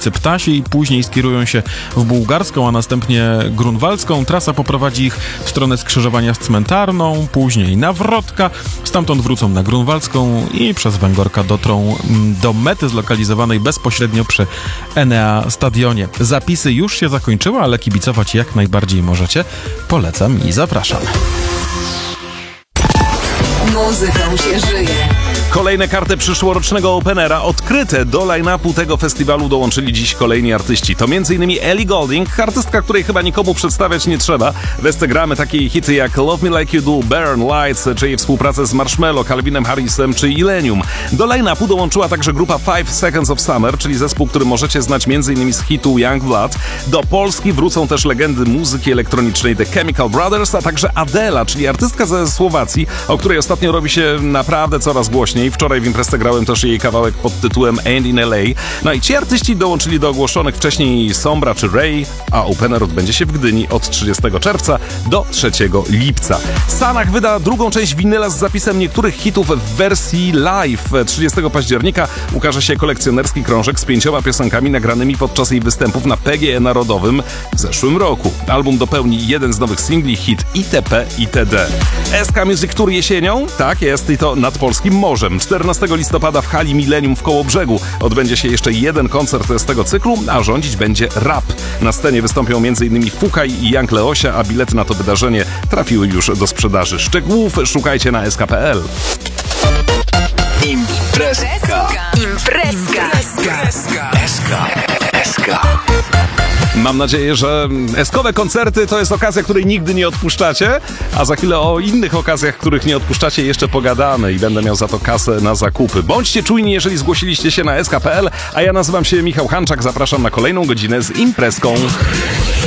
ulicy Ptasiej, później skierują się w Bułgarską, a następnie Grunwaldzką. Trasa poprowadzi ich w stronę skrzyżowania z Cmentarną, później na Wrotka, stamtąd wrócą na Grunwaldzką i przez Węgorka dotrą do mety zlokalizowanej bezpośrednio przy Enea Stadionie. Zapisy już się zakończyły, ale kibicować jak najbardziej możecie. Polecam i zapraszam. Muzyką się żyje. Kolejne karty przyszłorocznego Openera odkryte do line-upu tego festiwalu dołączyli dziś kolejni artyści. To m.in. Ellie Goulding, artystka, której chyba nikomu przedstawiać nie trzeba. W Esce gramy takie hity jak Love Me Like You Do, Burn, Lights, czy jej współpracę z Marshmello, Calvinem Harrisem czy Illenium. Do line-upu dołączyła także grupa 5 Seconds of Summer, czyli zespół, który możecie znać m.in. z hitu Young Blood. Do Polski wrócą też legendy muzyki elektronicznej The Chemical Brothers, a także Adela, czyli artystka ze Słowacji, o której ostatnio robi się naprawdę coraz głośniej. Wczoraj w imprezie grałem też jej kawałek pod tytułem And in LA. No i ci artyści dołączyli do ogłoszonych wcześniej Sombra czy Ray, a Opener odbędzie się w Gdyni od 30 czerwca do 3 lipca. Sanach wyda drugą część winyla z zapisem niektórych hitów w wersji live. 30 października ukaże się kolekcjonerski krążek z 5 piosenkami nagranymi podczas jej występów na PGE Narodowym w zeszłym roku. Album dopełni jeden z nowych singli, hit ITP itd. SK Music Tour jesienią? Tak jest, i to nad polskim morzem. 14 listopada w hali Millennium w Kołobrzegu odbędzie się jeszcze jeden koncert z tego cyklu, a rządzić będzie rap. Na scenie wystąpią m.in. Fukaj i Young Leosia, a bilety na to wydarzenie trafiły już do sprzedaży. Szczegółów szukajcie na sk.pl. Imprezka. Mam nadzieję, że eskowe koncerty to jest okazja, której nigdy nie odpuszczacie, a za chwilę o innych okazjach, których nie odpuszczacie, jeszcze pogadamy i będę miał za to kasę na zakupy. Bądźcie czujni, jeżeli zgłosiliście się na sk.pl, a ja nazywam się Michał Hanczak, zapraszam na kolejną godzinę z imprezką.